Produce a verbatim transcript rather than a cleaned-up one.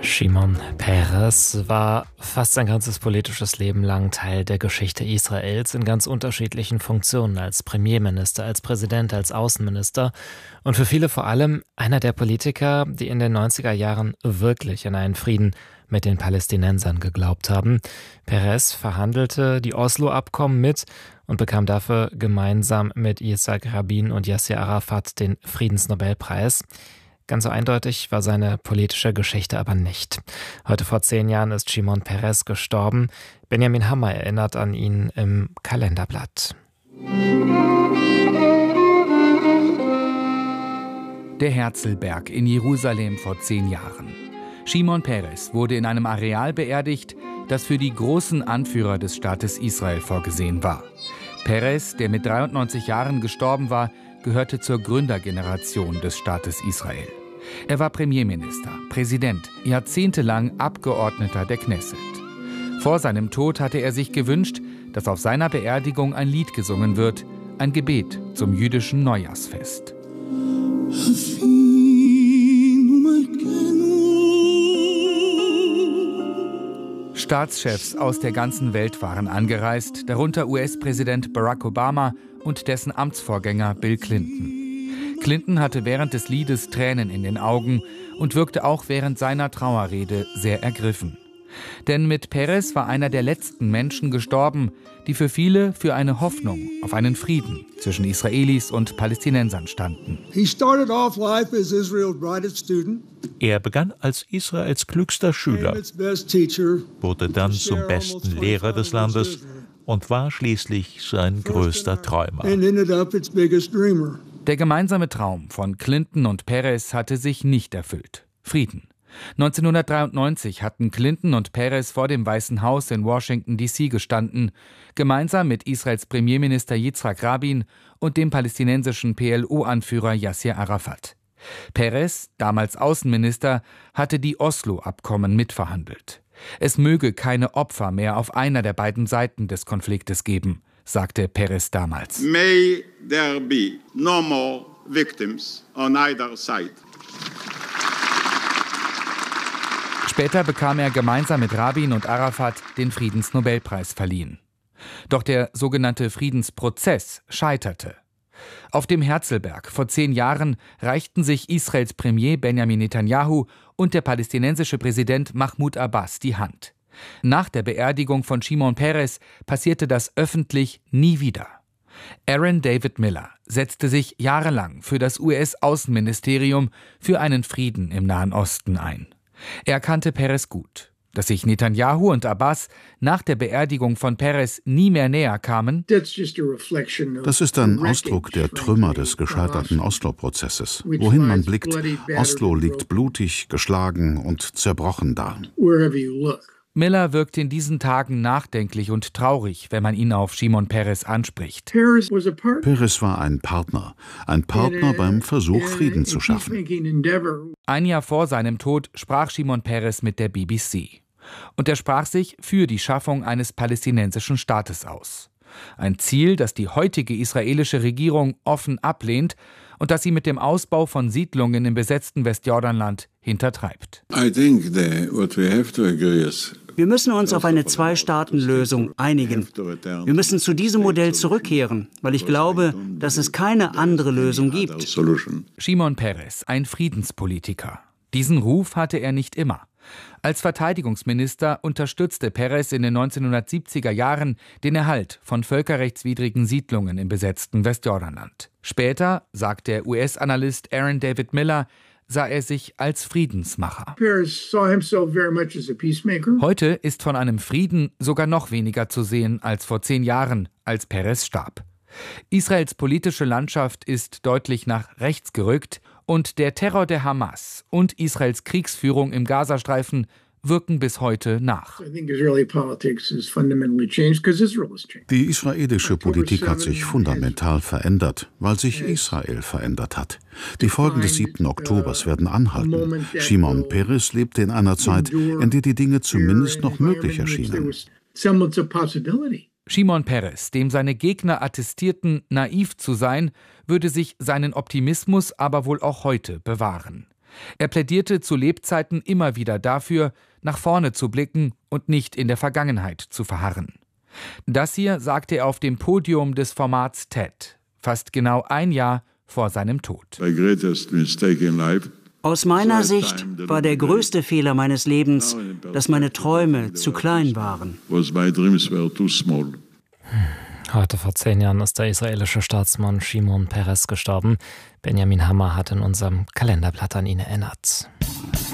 Shimon Peres war fast sein ganzes politisches Leben lang Teil der Geschichte Israels in ganz unterschiedlichen Funktionen, als Premierminister, als Präsident, als Außenminister und für viele vor allem einer der Politiker, die in den neunziger Jahren wirklich an einen Frieden mit den Palästinensern geglaubt haben. Peres verhandelte die Oslo-Abkommen mit und bekam dafür gemeinsam mit Yitzhak Rabin und Yasser Arafat den Friedensnobelpreis. Ganz so eindeutig war seine politische Geschichte aber nicht. Heute vor zehn Jahren ist Shimon Peres gestorben. Benjamin Hammer erinnert an ihn im Kalenderblatt. Der Herzlberg in Jerusalem vor zehn Jahren. Shimon Peres wurde in einem Areal beerdigt, das für die großen Anführer des Staates Israel vorgesehen war. Peres, der mit dreiundneunzig Jahren gestorben war, gehörte zur Gründergeneration des Staates Israel. Er war Premierminister, Präsident, jahrzehntelang Abgeordneter der Knesset. Vor seinem Tod hatte er sich gewünscht, dass auf seiner Beerdigung ein Lied gesungen wird, ein Gebet zum jüdischen Neujahrsfest. Staatschefs aus der ganzen Welt waren angereist, darunter U S-Präsident Barack Obama und dessen Amtsvorgänger Bill Clinton. Clinton hatte während des Liedes Tränen in den Augen und wirkte auch während seiner Trauerrede sehr ergriffen. Denn mit Peres war einer der letzten Menschen gestorben, die für viele für eine Hoffnung auf einen Frieden zwischen Israelis und Palästinensern standen. Er begann als Israels klügster Schüler, wurde dann zum besten Lehrer des Landes und war schließlich sein größter Träumer. Der gemeinsame Traum von Clinton und Peres hatte sich nicht erfüllt. Frieden. neunzehnhundertdreiundneunzig hatten Clinton und Peres vor dem Weißen Haus in Washington D C gestanden, gemeinsam mit Israels Premierminister Yitzhak Rabin und dem palästinensischen P L O-Anführer Yasser Arafat. Peres, damals Außenminister, hatte die Oslo-Abkommen mitverhandelt. Es möge keine Opfer mehr auf einer der beiden Seiten des Konfliktes geben, sagte Peres damals. May there be no more victims on either side. Später bekam er gemeinsam mit Rabin und Arafat den Friedensnobelpreis verliehen. Doch der sogenannte Friedensprozess scheiterte. Auf dem Herzlberg vor zehn Jahren reichten sich Israels Premier Benjamin Netanyahu und der palästinensische Präsident Mahmoud Abbas die Hand. Nach der Beerdigung von Shimon Peres passierte das öffentlich nie wieder. Aaron David Miller setzte sich jahrelang für das U S-Außenministerium für einen Frieden im Nahen Osten ein. Er kannte Peres gut. Dass sich Netanyahu und Abbas nach der Beerdigung von Peres nie mehr näher kamen, das ist ein Ausdruck der Trümmer des gescheiterten Oslo-Prozesses. Wohin man blickt, Oslo liegt blutig, geschlagen und zerbrochen da. Miller wirkt in diesen Tagen nachdenklich und traurig, wenn man ihn auf Shimon Peres anspricht. Peres war ein Partner, ein Partner beim Versuch, Frieden zu schaffen. Ein Jahr vor seinem Tod sprach Shimon Peres mit der B B C. Und er sprach sich für die Schaffung eines palästinensischen Staates aus. Ein Ziel, das die heutige israelische Regierung offen ablehnt und das sie mit dem Ausbau von Siedlungen im besetzten Westjordanland hintertreibt. Wir müssen uns auf eine Zwei-Staaten-Lösung einigen. Wir müssen zu diesem Modell zurückkehren, weil ich glaube, dass es keine andere Lösung gibt. Shimon Peres, ein Friedenspolitiker. Diesen Ruf hatte er nicht immer. Als Verteidigungsminister unterstützte Peres in den neunzehnhundertsiebziger Jahren den Erhalt von völkerrechtswidrigen Siedlungen im besetzten Westjordanland. Später, sagt der U S-Analyst Aaron David Miller, sah er sich als Friedensmacher. Heute ist von einem Frieden sogar noch weniger zu sehen als vor zehn Jahren, als Peres starb. Israels politische Landschaft ist deutlich nach rechts gerückt und der Terror der Hamas und Israels Kriegsführung im Gazastreifen wirken bis heute nach. Die israelische Politik hat sich fundamental verändert, weil sich Israel verändert hat. Die Folgen des siebten Oktobers werden anhalten. Shimon Peres lebte in einer Zeit, in der die Dinge zumindest noch möglich erschienen. Shimon Peres, dem seine Gegner attestierten, naiv zu sein, würde sich seinen Optimismus aber wohl auch heute bewahren. Er plädierte zu Lebzeiten immer wieder dafür, nach vorne zu blicken und nicht in der Vergangenheit zu verharren. Das hier sagte er auf dem Podium des Formats TED, fast genau ein Jahr vor seinem Tod. Aus meiner Sicht war der größte Fehler meines Lebens, dass meine Träume zu klein waren. Heute vor zehn Jahren ist der israelische Staatsmann Shimon Peres gestorben. Benjamin Hammer hat in unserem Kalenderblatt an ihn erinnert.